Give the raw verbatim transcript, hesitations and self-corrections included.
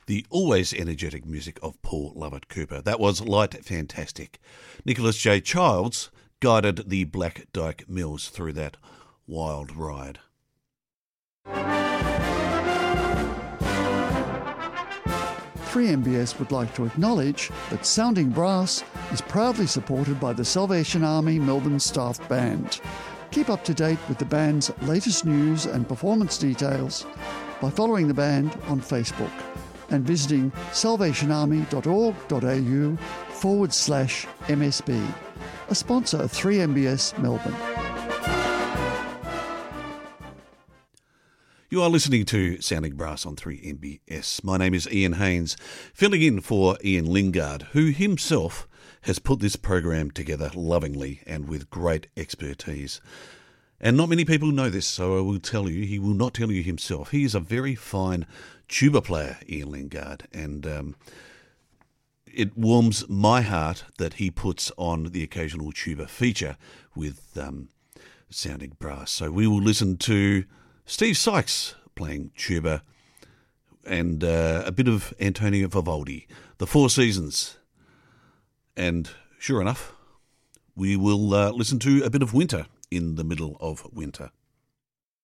The always energetic music of Paul Lovett Cooper. That was Light Fantastic. Nicholas J. Childs guided the Black Dyke Mills through that wild ride. three M B S would like to acknowledge that Sounding Brass is proudly supported by the Salvation Army Melbourne Staff Band. Keep up to date with the band's latest news and performance details by following the band on Facebook and visiting salvationarmy.org.au forward slash MSB, a sponsor of three M B S Melbourne. You are listening to Sounding Brass on three M B S. My name is Ian Haynes, filling in for Ian Lingard, who himself has put this program together lovingly and with great expertise. And not many people know this, so I will tell you, he will not tell you himself. He is a very fine tuba player, Ian Lingard, and um, it warms my heart that he puts on the occasional tuba feature with um, Sounding Brass. So we will listen to Steve Sykes playing tuba and uh, a bit of Antonio Vivaldi, The Four Seasons. And sure enough, we will uh, listen to a bit of Winter in the middle of winter.